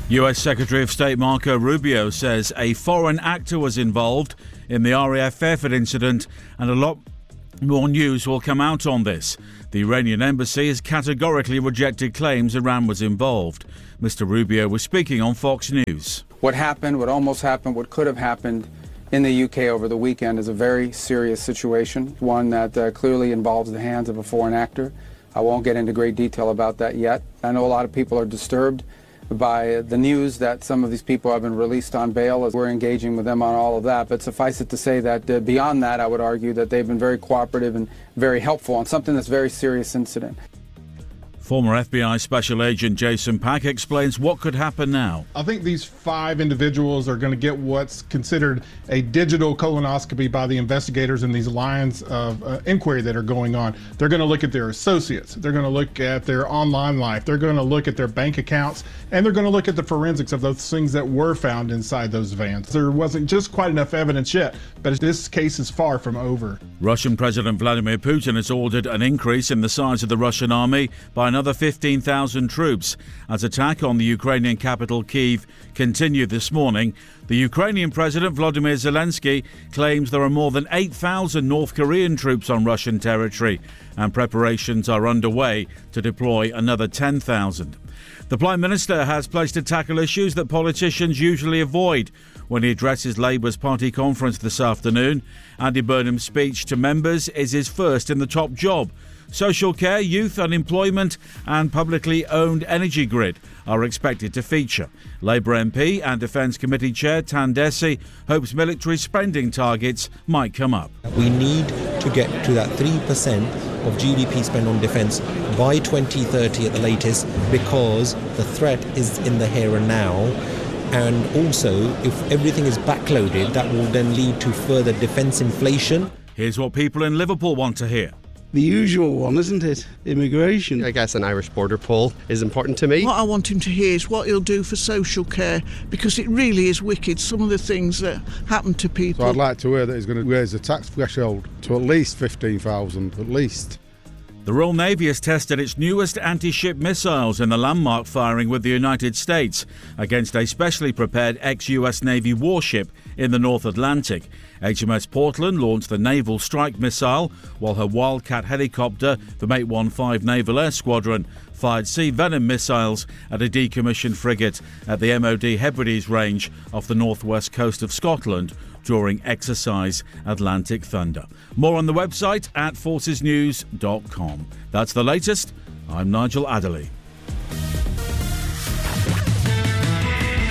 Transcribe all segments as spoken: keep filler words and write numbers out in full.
U S Secretary of State Marco Rubio says a foreign actor was involved in the R A F effort incident, and a lot more news will come out on this. The Iranian embassy has categorically rejected claims Iran was involved. Mister Rubio was speaking on Fox News. What happened, what almost happened, what could have happened in the U K over the weekend is a very serious situation, one that uh, clearly involves the hands of a foreign actor. I won't get into great detail about that yet. I know a lot of people are disturbed by the news that some of these people have been released on bail, as we're engaging with them on all of that. But suffice it to say that uh, beyond that, I would argue that they've been very cooperative and very helpful on something that's a very serious incident. Former F B I Special Agent Jason Pack explains what could happen now. I think these five individuals are going to get what's considered a digital colonoscopy by the investigators in these lines of uh, inquiry that are going on. They're going to look at their associates. They're going to look at their online life. They're going to look at their bank accounts. And they're going to look at the forensics of those things that were found inside those vans. There wasn't just quite enough evidence yet, but this case is far from over. Russian President Vladimir Putin has ordered an increase in the size of the Russian army by another fifteen thousand troops as attack on the Ukrainian capital Kyiv continued this morning. The Ukrainian President Volodymyr Zelensky claims there are more than eight thousand North Korean troops on Russian territory, and preparations are underway to deploy another ten thousand. The Prime Minister has pledged to tackle issues that politicians usually avoid when he addresses Labour's party conference this afternoon. Andy Burnham's speech to members is his first in the top job. Social care, youth unemployment and publicly owned energy grid are expected to feature. Labour M P and Defence Committee Chair Tan Desi hopes military spending targets might come up. We need to get to that three percent of G D P spend on defence by twenty thirty at the latest, because the threat is in the here and now. And also, if everything is backloaded, that will then lead to further defence inflation. Here's what people in Liverpool want to hear. The usual one, isn't it? Immigration. I guess an Irish border poll is important to me. What I want him to hear is what he'll do for social care, because it really is wicked, some of the things that happen to people. So I'd like to hear that he's going to raise the tax threshold to at least fifteen thousand, at least. The Royal Navy has tested its newest anti-ship missiles in the landmark firing with the United States against a specially prepared ex-U S Navy warship in the North Atlantic. H M S Portland launched the Naval Strike Missile, while her Wildcat helicopter from eight one five Naval Air Squadron fired Sea Venom missiles at a decommissioned frigate at the M O D Hebrides range off the northwest coast of Scotland during Exercise Atlantic Thunder. More on the website at forces news dot com. That's the latest. I'm Nigel Adderley.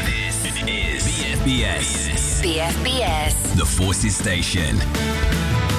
This is B F B S. B F B S. The Forces Station.